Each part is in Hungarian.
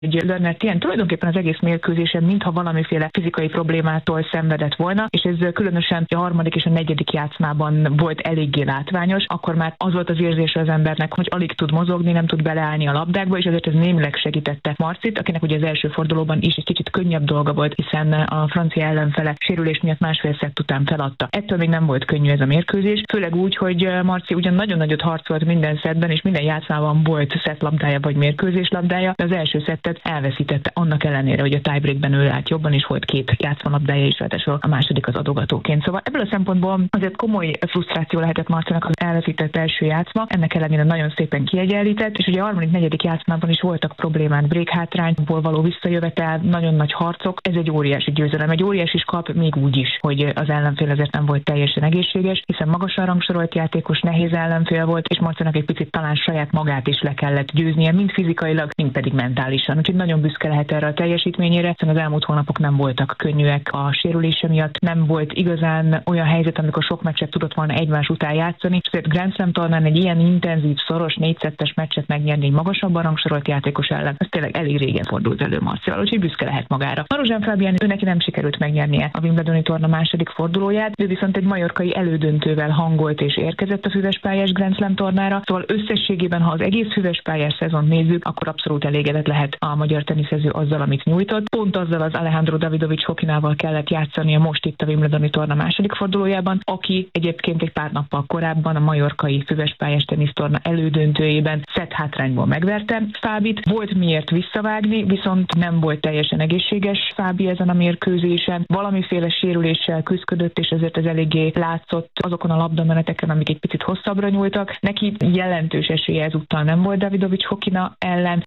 Lörner ilyen tulajdonképpen az egész mérkőzésen mintha valamiféle fizikai problémától szenvedett volna, és ez különösen a harmadik és a negyedik játszmában volt eléggé látványos, akkor már az volt az érzése az embernek, hogy alig tud mozogni, nem tud beleállni a labdákba, és ezért ez némileg segítette Marcit, akinek ugye az első fordulóban is egy kicsit könnyebb dolga volt, hiszen a francia ellenfele sérülés miatt másfél szett után feladta. Ettől még nem volt könnyű ez a mérkőzés, főleg úgy, hogy Marci ugyan nagyon nagyot harcolt minden szettben, és minden játszmában volt szett labdája vagy mérkőzés labdája, de az első szettet elveszítette annak ellenére, hogy a tiebreakben ő állt jobban, és volt 2 játszmalabdája is, ráadásul a második az adogatóként. Szóval ebből a szempontból azért komoly frusztráció lehetett Marcinak az elveszített első játszma, ennek ellenére nagyon szépen kiegyenlített, és ugye a harmadik, negyedik játszmában is voltak problémák, break hátrányból való visszajövetel, nagyon nagy harcok, ez egy óriási győzelem, egy óriási kap még úgy is, hogy az ellenfél azért nem volt teljesen egészséges, hiszen magasan rangsorolt játékos, nehéz ellenfél volt, és Marcinak egy picit talán saját magát is le kellett győznie, mind fizikailag, mind pedig mentálisan. Úgyhogy nagyon büszke lehet erre a teljesítményére, hiszen az elmúlt hónapok nem voltak könnyűek a sérülése miatt, nem volt igazán olyan helyzet, amikor sok meccset tudott volna egymás után játszani, és azért Grand Slam tornán egy ilyen intenzív, szoros, 4-szettes meccset megnyerni egy magasabban rangsorolt játékos ellen, ez tényleg elég régen fordult elő Marcival, úgyhogy büszke lehet magára. Marozsán Fábián, neki nem sikerült megnyernie a Wimbledoni torna második fordulóját, ő viszont egy majorkai elődöntővel hangolt és érkezett a füvespályás Grand Slam tornára, szóval összességében, ha az egész füvespályás szezont nézzük, akkor abszolút elégedett lehet a magyar teniszező azzal, amit nyújtott. Pont azzal az Alejandro Davidovich Fokinával kellett játszania most itt a Wimbledoni torna második fordulójában, aki egyébként egy pár nappal korábban a majorkai füvespályás tenisztorna elődöntőjében szett hátrányból megverte Fábit. Volt miért visszavágni, viszont nem volt teljesen egészséges Fábi ezen a mérkőzésen. Valamiféle sérüléssel küzdött, és ezért ez eléggé látszott azokon a labdameneteken, amik egy picit hosszabbra nyúltak. Neki jelentős esélye ezúttal nem volt Davidovich Fokina ellen.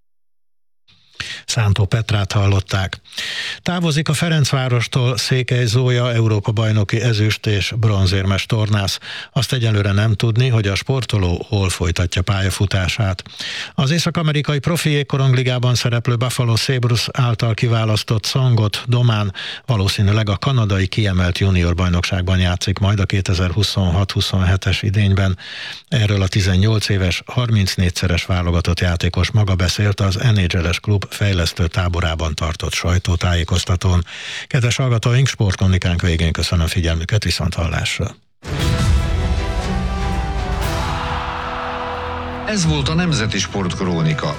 Szántó Petrát hallották. Távozik a Ferencvárostól Székely Zója, Európa-bajnoki ezüst és bronzérmes tornász. Azt egyelőre nem tudni, hogy a sportoló hol folytatja pályafutását. Az észak-amerikai profi jégkorongligában szereplő Buffalo Sabres által kiválasztott Songot Domán valószínűleg a kanadai kiemelt junior bajnokságban játszik majd a 2026-27-es idényben. Erről a 18 éves, 34-szeres válogatott játékos maga beszélt az NHL-es klub fejlesztő táborában tartott sajtótájékoztatón. Kedves hallgatóink, sportkronikánk végén köszönöm figyelmüket, viszonthallásra. Ez volt a Nemzeti Sportkrónika.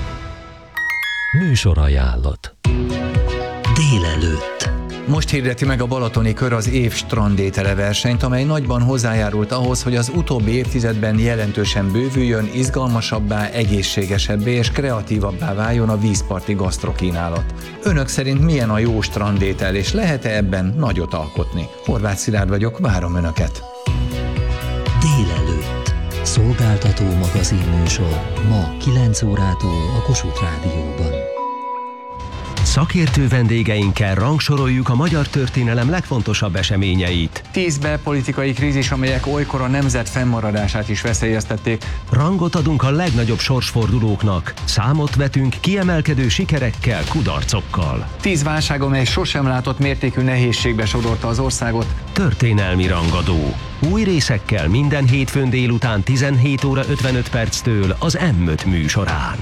Műsorajánlat. Délelőtt. Most hirdeti meg a Balatoni Kör az év strandétele versenyt, amely nagyban hozzájárult ahhoz, hogy az utóbbi évtizedben jelentősen bővüljön, izgalmasabbá, egészségesebbé és kreatívabbá váljon a vízparti gasztrokínálat. Önök szerint milyen a jó strandétel, és lehet-e ebben nagyot alkotni? Horváth Szilárd vagyok, várom Önöket! Délelőtt. Szolgáltató magazinműsor. Ma 9 órától a Kossuth Rádióban. Szakértő vendégeinkkel rangsoroljuk a magyar történelem legfontosabb eseményeit. 10 belpolitikai krízis, amelyek olykor a nemzet fennmaradását is veszélyeztették. Rangot adunk a legnagyobb sorsfordulóknak. Számot vetünk kiemelkedő sikerekkel, kudarcokkal. 10 válság, amely sosem látott mértékű nehézségbe sodorta az országot. Történelmi rangadó. Új részekkel minden hétfőn délután 17 óra 55 perctől az M5 műsorán.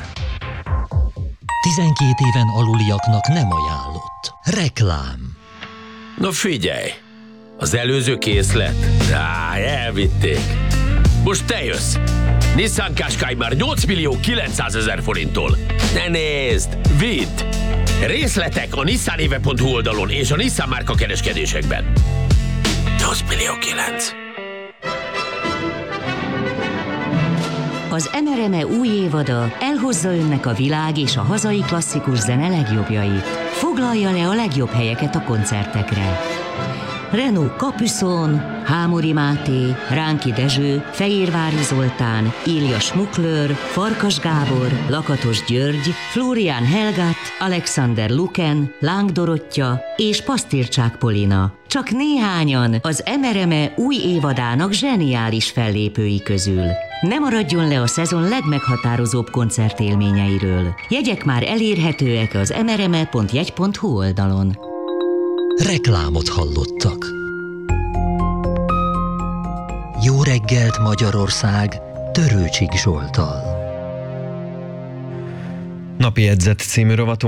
12 éven aluliaknak nem ajánlott. Reklám. Na figyelj! Az előző készlet? Elvitték. Most te jössz! Nissan Qashqai már 8 millió 900 000 forinttól. Ne nézd! Vidd! Részletek a nissanéve.hu oldalon és a Nissan márka kereskedésekben. 8 millió 9. Az MRME új évada elhozza önnek a világ és a hazai klasszikus zene legjobbjait. Foglalja le a legjobb helyeket a koncertekre. Renault Capucon, Hámori Máté, Ránki Dezső, Fehérvári Zoltán, Ilja Smuklőr, Farkas Gábor, Lakatos György, Flórián Helgát, Alexander Luken, Láng Dorottya és Pasztircsák Polina. Csak néhányan az MRME új évadának zseniális fellépői közül. Ne maradjon le a szezon legmeghatározóbb koncertélményeiről. Jegyek már elérhetőek az mrme.jegy.hu oldalon. Reklámot hallottak. Jó reggelt Magyarország Törőcsik Zsolttal. Napi Edzett című rovatunk